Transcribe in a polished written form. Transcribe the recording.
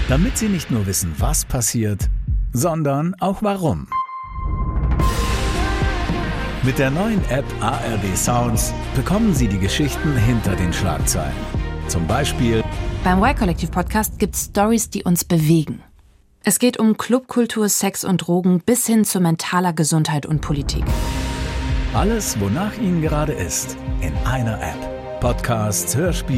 Damit Sie nicht nur wissen, was passiert, sondern auch warum. Mit der neuen App ARD Sounds bekommen Sie die Geschichten hinter den Schlagzeilen. Zum Beispiel: Beim Y-Kollektiv-Podcast gibt es Storys, die uns bewegen. Es geht um Clubkultur, Sex und Drogen bis hin zu mentaler Gesundheit und Politik. Alles, wonach Ihnen gerade ist, in einer App. Podcasts, Hörspiele,